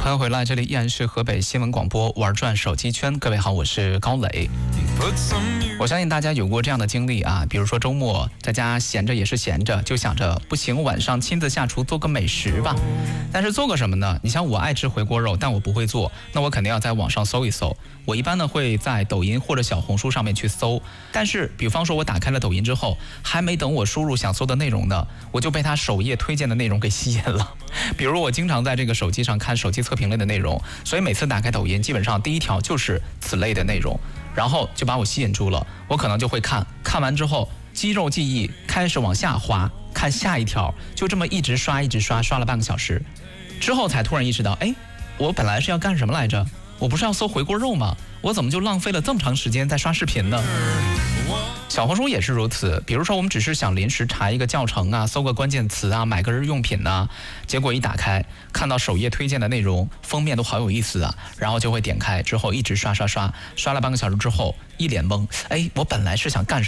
欢迎回来，这里依然是河北新闻广播玩转手机圈。各位好，我是高磊。我相信大家有过这样的经历啊，比如说周末在家闲着也是闲着，就想着不行，晚上亲自下厨做个美食吧。但是做个什么呢？你像我爱吃回锅肉，但我不会做，那我肯定要在网上搜一搜。我一般呢会在抖音或者小红书上面去搜，但是比方说我打开了抖音之后，还没等我输入想搜的内容呢，我就被它首页推荐的内容给吸引了。比如我经常在这个手机上看手机测评类的内容，所以每次打开抖音基本上第一条就是此类的内容，然后就把我吸引住了，我可能就会看完之后肌肉记忆开始往下滑，看下一条，就这么一直刷刷了半个小时之后才突然意识到，哎，我本来是要干什么来着？我不是要搜回锅肉吗？我怎么就浪费了这么长时间在刷视频呢？小红书也是如此，比如说我们只是想临时查一个教程啊，搜个关键词啊，买个日用品啊，结果一打开看到首页推荐的内容，封面都好有意思啊，然后就会点开之后一直刷了半个小时之后一脸懵，哎，我本来是想干什么？